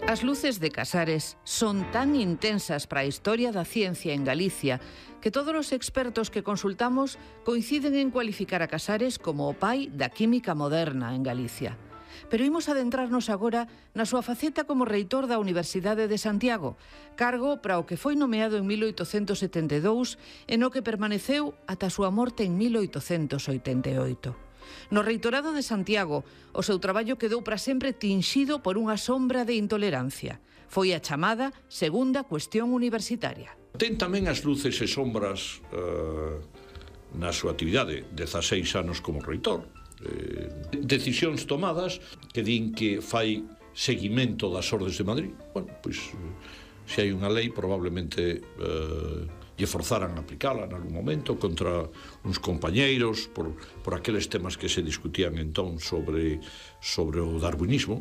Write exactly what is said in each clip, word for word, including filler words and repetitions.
As luces de Casares son tan intensas para a historia da ciencia en Galicia que todos os expertos que consultamos coinciden en cualificar a Casares como o pai da química moderna en Galicia. Pero imos adentrarnos agora na súa faceta como reitor da Universidade de Santiago, cargo para o que foi nomeado en mil oitocentos setenta e dous e no que permaneceu ata a súa morte en mil oitocentos oitenta e oito. No reitorado de Santiago, o seu traballo quedou para sempre tinxido por unha sombra de intolerancia. Foi a chamada segunda cuestión universitaria. Ten tamén as luces e sombras uh, na súa actividade, dezaseis anos como reitor. Eh, decisións tomadas que din que fai seguimento das ordes de Madrid. Bueno, pois, se hai unha lei, probablemente uh, lle forzaran a aplicala en algún momento contra uns compañeiros por, por aqueles temas que se discutían entón sobre, sobre o darwinismo.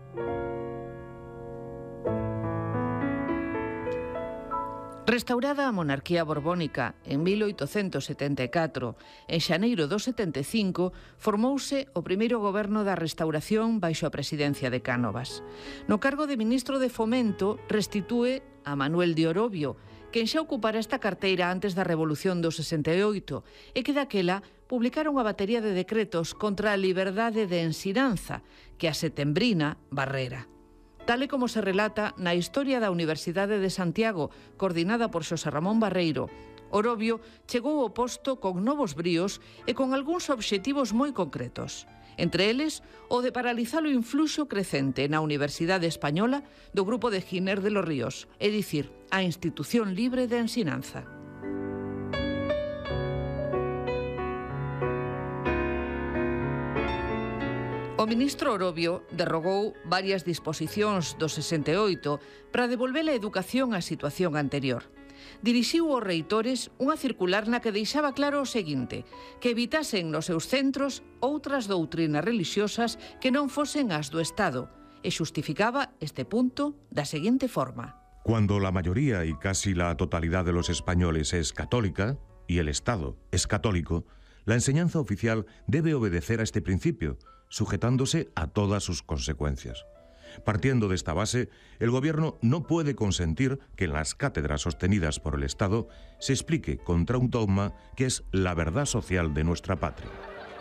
Restaurada a monarquía borbónica en mil oitocentos setenta e catro, en xaneiro do setenta e cinco formouse o primeiro goberno da restauración baixo a presidencia de Cánovas. No cargo de ministro de Fomento restitúe a Manuel de Orobio, quen xa ocupara esta carteira antes da Revolución do sesenta e oito e que daquela publicaron unha batería de decretos contra a liberdade de ensinanza que a setembrina barrera. Tal e como se relata na Historia da Universidade de Santiago, coordinada por Xosé Ramón Barreiro, Orobio chegou ao posto con novos bríos e con algúns obxectivos moi concretos. Entre eles, o de paralizar o influxo crecente na Universidade Española do grupo de Giner de los Ríos, é dicir, a institución libre de ensinanza. O ministro Orobio derrogou varias disposicións do sesenta e oito para devolver a educación á situación anterior. Dirixiu aos reitores unha circular na que deixaba claro o seguinte, que evitasen nos seus centros outras doutrinas religiosas que non fosen as do Estado, e xustificaba este punto da seguinte forma. Cuando la mayoría y casi la totalidad de los españoles es católica, y el Estado es católico, la enseñanza oficial debe obedecer a este principio, sujetándose a todas sus consecuencias. Partiendo de esta base, el Gobierno no puede consentir que en las cátedras sostenidas por el Estado se explique contra un dogma que es la verdad social de nuestra patria.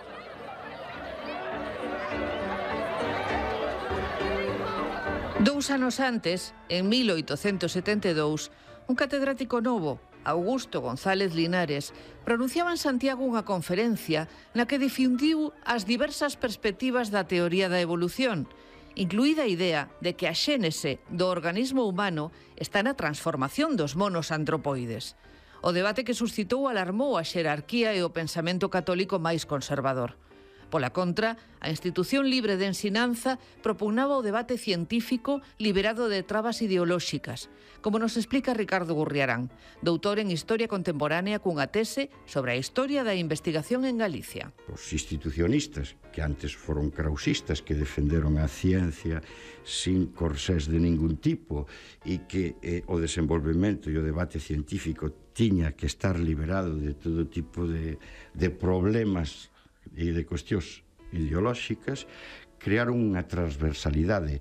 Dous anos antes, en mil oitocentos setenta e dous, un catedrático novo, Augusto González Linares, pronunciaba en Santiago unha conferencia na que difundiu as diversas perspectivas da teoría da evolución, incluída a idea de que a xénese do organismo humano está na transformación dos monos antropoides. O debate que suscitou alarmou a xerarquía e o pensamento católico máis conservador. Pola contra, a institución libre de ensinanza propugnaba o debate científico liberado de trabas ideolóxicas, como nos explica Ricardo Gurriarán, doutor en Historia Contemporánea cunha tese sobre a historia da investigación en Galicia. Os institucionistas, que antes foron krausistas, que defenderon a ciencia sin corsés de ningún tipo e que eh, o desenvolvemento e o debate científico tiña que estar liberado de todo tipo de, de problemas e de cuestións ideolóxicas, crearon unha transversalidade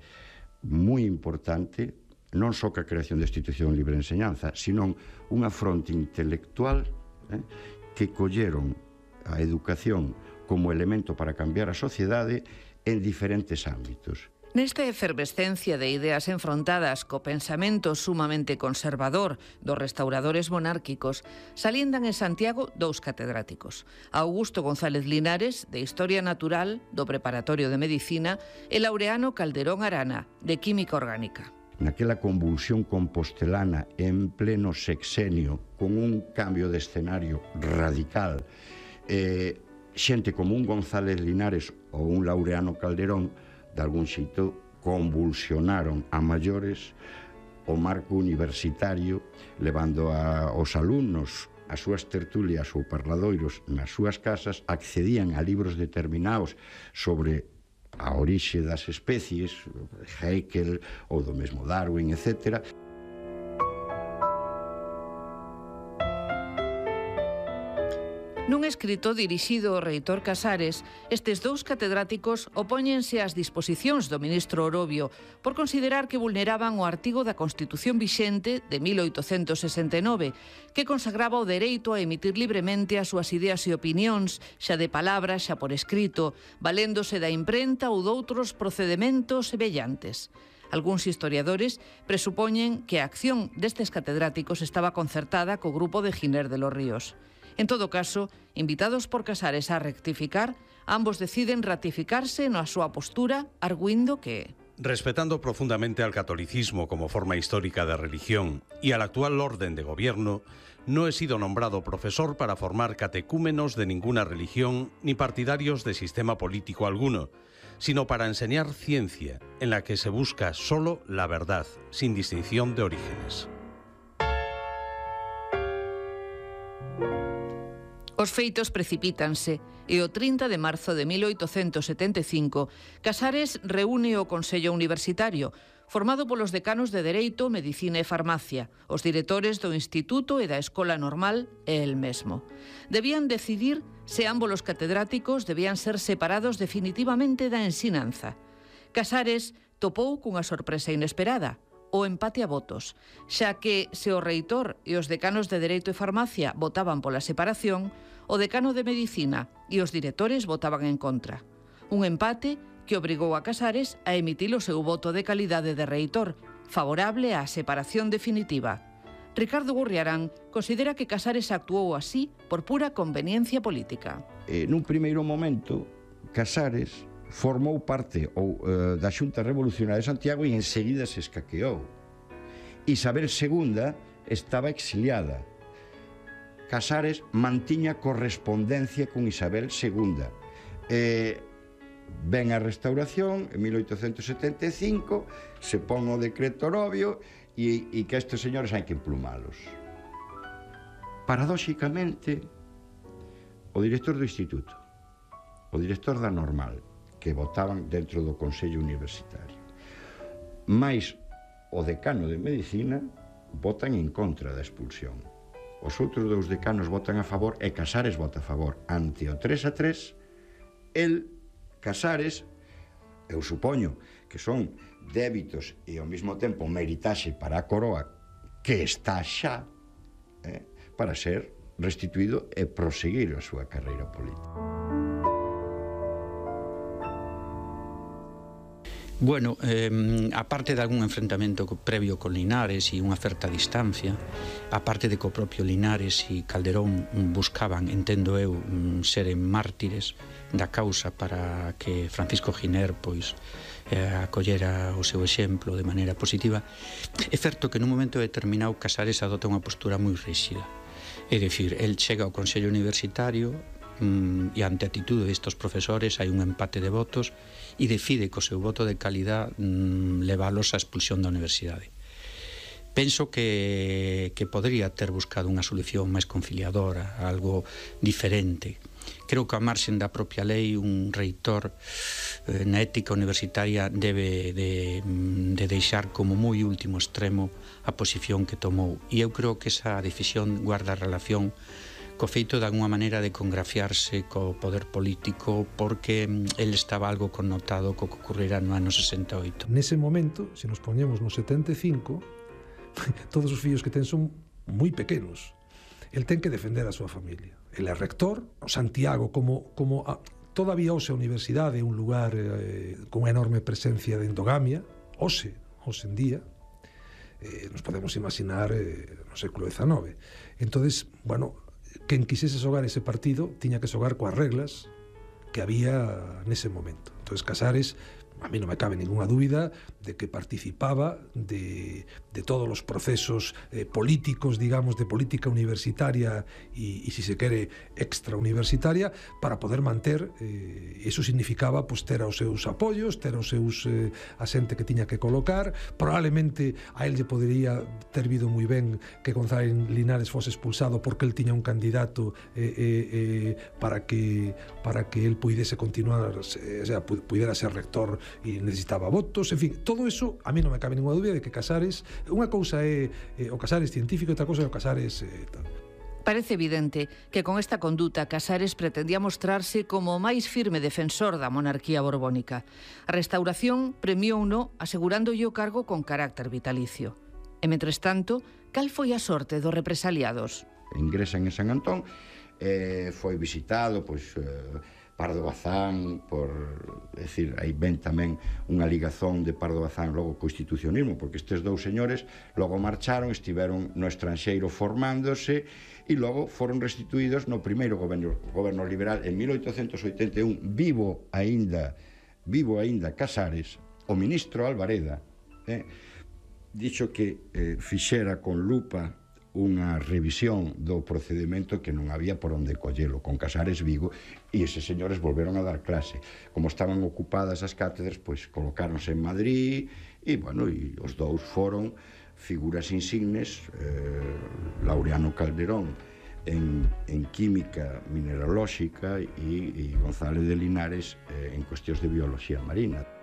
moi importante, non só que a creación da institución libre de enseñanza, sino unha fronte intelectual eh, que colleron a educación como elemento para cambiar a sociedade en diferentes ámbitos. Nesta efervescencia de ideas enfrontadas co pensamento sumamente conservador dos restauradores monárquicos, saliendan en Santiago dous catedráticos, Augusto González Linares, de Historia Natural, do Preparatorio de Medicina, e Laureano Calderón Arana, de Química Orgánica. Naquela convulsión compostelana en pleno sexenio, con un cambio de escenario radical, eh, xente como un González Linares ou un Laureano Calderón de algún xeito convulsionaron a maiores o marco universitario, levando a, os alumnos as súas tertulias ou parladoiros nas súas casas, accedían a libros determinados sobre a orixe das especies, Haeckel ou do mesmo Darwin, etcétera. Nun escrito dirixido ao reitor Casares, estes dous catedráticos opóñense ás disposicións do ministro Orobio por considerar que vulneraban o artigo da Constitución vixente de mil oitocentos sesenta e nove, que consagraba o dereito a emitir libremente as súas ideas e opinións, xa de palabra, xa por escrito, valéndose da imprenta ou doutros procedementos semellantes. Algúns historiadores presupoñen que a acción destes catedráticos estaba concertada co grupo de Giner de los Ríos. En todo caso, invitados por Casares a rectificar, ambos deciden ratificarse na súa postura, arguindo que... Respetando profundamente al catolicismo como forma histórica de religión y al actual orden de gobierno, no he sido nombrado profesor para formar catecúmenos de ninguna religión ni partidarios de sistema político alguno, sino para enseñar ciencia en la que se busca solo la verdad, sin distinción de orígenes. Os feitos precipítanse e o trinta de marzo de mil oitocentos setenta e cinco Casares reúne o Consello Universitario, formado polos decanos de Dereito, Medicina e Farmacia, os directores do Instituto e da Escola Normal e el mesmo. Debían decidir se ambos os catedráticos debían ser separados definitivamente da ensinanza. Casares topou cunha sorpresa inesperada, o empate a votos, xa que se o reitor e os decanos de Dereito e Farmacia votaban pola separación, o decano de Medicina e os directores votaban en contra. Un empate que obrigou a Casares a emitir o seu voto de calidade de reitor, favorable á separación definitiva. Ricardo Gurriarán considera que Casares actuou así por pura conveniencia política. Eh, nun primeiro momento, Casares formou parte ou, uh, da Xunta Revolucionaria de Santiago e enseguida se escaqueou. Isabel segunda estaba exiliada. Casares mantiña correspondencia con Isabel segunda. Eh, ven a Restauración en mil oitocentos setenta e cinco, se pon o decreto Orobio e, e que estes señores hai que emplumalos. Paradóxicamente, o director do instituto, o director da normal, que votaban dentro do Consello Universitario, mais o decano de Medicina votan en contra da expulsión. Os outros dous decanos votan a favor e Casares vota a favor. Ante o tres a tres, el, Casares, eu supoño que son débitos e ao mesmo tempo meritaxe para a coroa que está xa eh, para ser restituído e proseguir a súa carreira política. Bueno, eh, aparte de algún enfrentamento previo con Linares e unha certa distancia, aparte de que o propio Linares e Calderón buscaban, entendo eu, seren mártires da causa para que Francisco Giner pois eh, acollera o seu exemplo de maneira positiva, é certo que nun momento determinado Casares adopta unha postura moi ríxida. É dicir, el chega ao Consello Universitario e ante a atitude destes profesores hai un empate de votos e decide co seu voto de calidad mmm, leválos á expulsión da universidade. Penso que, que podría ter buscado unha solución máis conciliadora, algo diferente. Creo que a marxen da propia lei un reitor eh, na ética universitaria debe de, de deixar como moi último extremo a posición que tomou e eu creo que esa decisión guarda relación co feito de alguma maneira de congrafiarse co poder político porque el estaba algo connotado co que ocurrira no ano sesenta e oito. Nese momento, se nos poñemos no setenta e cinco, todos os fillos que ten son moi pequenos. El ten que defender a súa familia. El é rector, o Santiago, como, como a, todavía hoxe a universidade é un lugar eh, con unha enorme presencia de endogamia, hoxe, hoxe en día, eh, nos podemos imaginar eh, no século dezenove. Entonces, bueno, quen quisese xogar ese partido tiña que xogar coas reglas que había nese momento. Entonces Casares, a mí non me cabe ninguna dúbida de que participaba de, de todos os procesos eh, políticos, digamos, de política universitaria e, e si se quere, extrauniversitaria, para poder manter, eh, eso significaba pues, ter os seus apoios, ter os seus eh, a xente que tiña que colocar. Probablemente a él lle podería ter vido moi ben que González Linares fose expulsado porque él tiña un candidato eh, eh, eh, para que para que él puidese continuar, eh, o sea, puidera ser rector e necesitaba votos, en fin, todo eso a mí non me cabe ninguna dúbida de que Casares, unha cousa é eh, o Casares científico e outra cousa é o Casares eh, tal. Parece evidente que con esta conduta Casares pretendía mostrarse como o máis firme defensor da monarquía borbónica. A Restauración premiouno asegurándolle o cargo con carácter vitalicio. E, mentres tanto, cal foi a sorte dos represaliados? Ingresan en San Antón, eh, foi visitado, pois... Eh, Pardo Bazán, por decir, aí ven tamén unha ligazón de Pardo Bazán logo co institucionismo, porque estes dous señores logo marcharon, estiveron no estranxeiro formándose e logo foron restituídos no primeiro goberno, goberno liberal en mil oitocentos oitenta e un, vivo aínda vivo aínda Casares, o ministro Alvareda eh, dixo que eh, fixera con lupa unha revisión do procedimento que non había por onde collelo con Casares Vigo, e eses señores volveron a dar clase. Como estaban ocupadas as cátedras, pois colocáronse en Madrid e, bueno, e os dous foron figuras insignes, eh, Laureano Calderón en, en química mineralóxica e, e González de Linares eh, en cuestións de biología marina.